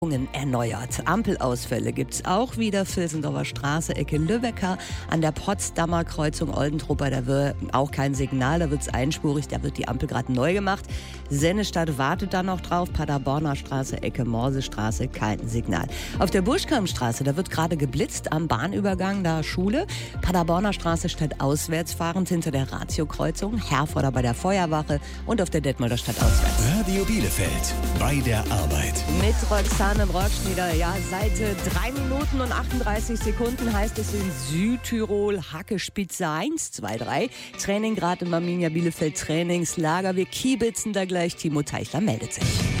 Erneuert. Ampelausfälle gibt es auch wieder. Vilsendorfer Straße, Ecke Lübecker. An der Potsdamer Kreuzung Oldentrupper, da wird auch kein Signal, da wird es einspurig, da wird die Ampel gerade neu gemacht. Sennestadt wartet da noch drauf. Paderborner Straße, Ecke Morsestraße, kein Signal. Auf der Buschkammstraße, da wird gerade geblitzt am Bahnübergang, da Schule. Paderborner Straße stadtauswärts fahrend hinter der Ratio-Kreuzung. Herforder bei der Feuerwache und auf der Detmolder stadtauswärts. Radio Bielefeld bei der Arbeit. Mit Roxane Brockschnieder, ja, seit 3 Minuten und 38 Sekunden heißt es in Südtirol Hackespitze 1, 2, 3. Training gerade im Arminia Bielefeld Trainingslager. Wir kiebitzen da gleich. Timo Teichler meldet sich.